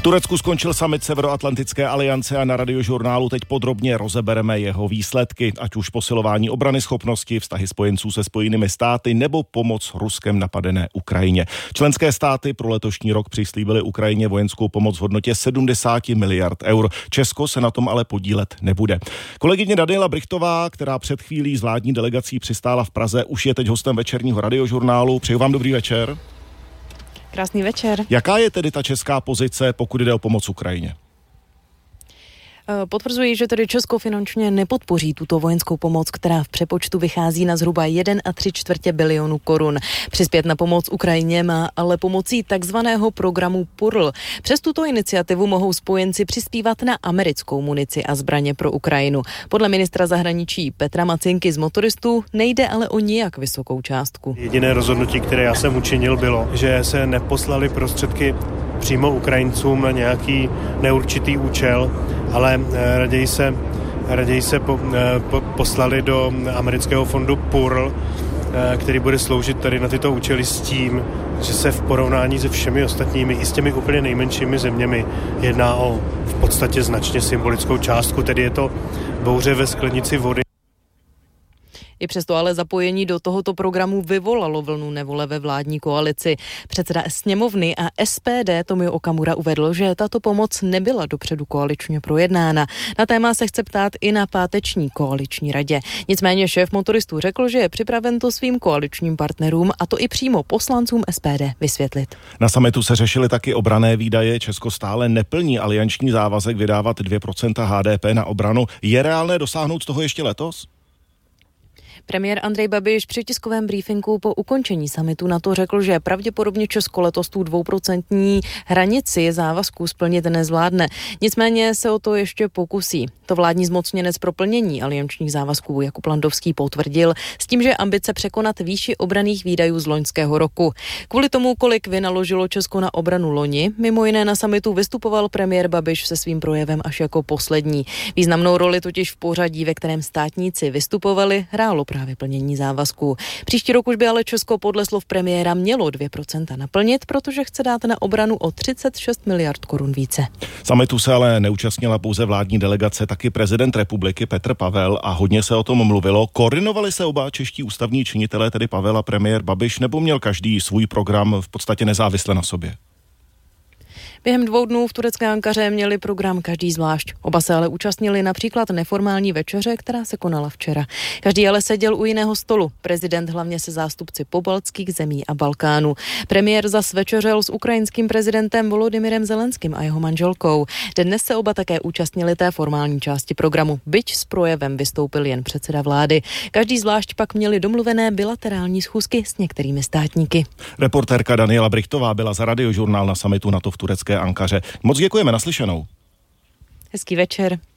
Turecku skončil summit Severoatlantické aliance a na Radiožurnálu teď podrobně rozebereme jeho výsledky, ať už posilování obranyschopnosti, vztahy spojenců se Spojenými státy nebo pomoc Ruskem napadené Ukrajině. Členské státy pro letošní rok přislíbily Ukrajině vojenskou pomoc v hodnotě 70 miliard eur. Česko se na tom ale podílet nebude. Kolegyně Daniela Brychtová, která před chvílí s vládní delegací přistála v Praze, už je teď hostem večerního Radiožurnálu. Přeju vám dobrý večer. Krásný večer. Jaká je tedy ta česká pozice, pokud jde o pomoc Ukrajině? Potvrzuji, že tedy Česko finančně nepodpoří tuto vojenskou pomoc, která v přepočtu vychází na zhruba 1,75 bilionu korun. Přispět na pomoc Ukrajině má ale pomocí takzvaného programu PURL. Přes tuto iniciativu mohou spojenci přispívat na americkou munici a zbraně pro Ukrajinu. Podle ministra zahraničí Petra Macinky z Motoristů nejde ale o nijak vysokou částku. Jediné rozhodnutí, které já jsem učinil, bylo, že se neposlali prostředky přímo Ukrajincům na nějaký neurčitý účel, ale raději se poslali do amerického fondu PURL, který bude sloužit tady na tyto účely s tím, že se v porovnání se všemi ostatními, i s těmi úplně nejmenšími zeměmi, jedná o v podstatě značně symbolickou částku, tedy je to bouře ve sklenici vody. I přesto ale zapojení do tohoto programu vyvolalo vlnu nevole ve vládní koalici. Předseda sněmovny a SPD Tomio Okamura uvedl, že tato pomoc nebyla dopředu koaličně projednána. Na téma se chce ptát i na páteční koaliční radě. Nicméně šéf Motoristů řekl, že je připraven to svým koaličním partnerům, a to i přímo poslancům SPD, vysvětlit. Na summitu se řešily taky obranné výdaje. Česko stále neplní alianční závazek vydávat 2% HDP na obranu. Je reálné dosáhnout toho ještě letos? Premiér Andrej Babiš při tiskovém briefingu po ukončení summitu NATO řekl, že pravděpodobně Česko letos tu 2% hranici závazků splnit nezvládne. Nicméně se o to ještě pokusí. To vládní zmocněnec pro plnění aliančních závazků Jakub Landovský potvrdil s tím, že ambice překonat výši obranných výdajů z loňského roku. Kvůli tomu, kolik vynaložilo Česko na obranu loni, mimo jiné na summitu vystupoval premiér Babiš se svým projevem až jako poslední. Významnou roli totiž v pořadí, ve kterém státníci vystupovali, hrálo právě plnění závazků. Příští rok už by ale Česko podle slov premiéra mělo 2% naplnit, protože chce dát na obranu o 36 miliard korun více. Summitu se ale neúčastnila pouze vládní delegace, taky prezident republiky Petr Pavel, a hodně se o tom mluvilo. Koordinovali se oba čeští ústavní činitelé, tedy Pavel a premiér Babiš, nebo měl každý svůj program v podstatě nezávisle na sobě? Během 2 dnů v turecké Ankaře měli program každý zvlášť. Oba se ale účastnili například neformální večeře, která se konala včera. Každý ale seděl u jiného stolu. Prezident hlavně se zástupci pobaltských zemí a Balkánu. Premiér zas večeřel s ukrajinským prezidentem Volodymyrem Zelenským a jeho manželkou. Dnes se oba také účastnili té formální části programu. Byť s projevem vystoupil jen předseda vlády. Každý zvlášť pak měli domluvené bilaterální schůzky s některými státníky. Reportérka Daniela Brychtová byla za Radiožurnál na summitu NATO v turecké Ankaře. Moc děkujeme, naslyšenou. Hezký večer.